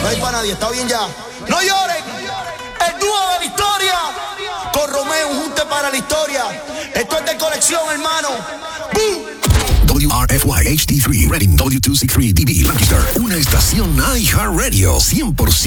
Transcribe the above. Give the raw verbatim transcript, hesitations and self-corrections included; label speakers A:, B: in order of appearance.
A: No hay para nadie, está bien ya. No lloren. El dúo de la historia. Con Romeo, un junte para la historia. Esto es de colección, hermano. ¡Bum!
B: W R F Y H D tres, Reading W dos sesenta y tres D B, Lancaster. Una estación iHeartRadio, cien por ciento